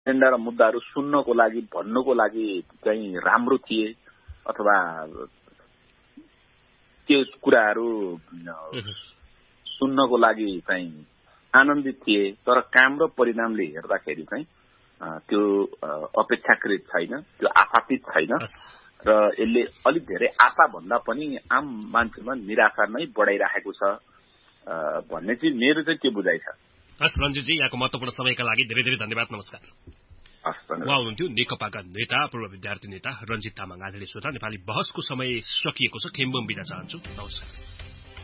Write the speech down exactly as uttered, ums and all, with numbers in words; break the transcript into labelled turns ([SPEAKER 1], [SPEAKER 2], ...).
[SPEAKER 1] Agenda र मुद्दाहरू सुन्नको लागि भन्नको लागि चाहिँ राम्रो थिए अथवा त्यो कुराहरू सुन्नको लागि चाहिँ आनन्दित थिए तर काम र परिणामले हेर्दाखेरि चाहिँ त्यो अपेक्षाकृत छैन, त्यो आशातीत छैन र यसले अलिक धेरै आशा भन्दा पनि आम मान्छेमा निराशा नै बढाइराखेको छ भन्ने चाहिँ मेरो चाहिँ त्यो बुझाइ छ।
[SPEAKER 2] हस् रञ्जितजी, यहाँको महत्त्वपूर्ण समयका लागि धेरै धेरै धन्यवाद। नमस्कार। उहाँ हुनुहुन्थ्यो नेकपाका नेता पूर्व विद्यार्थी नेता रञ्जित तामाङ। आदरणीय श्रोता, नेपाली बहसको समय सकिएको छ। खेम्बम बिदा चाहन्छु। नमस्कार।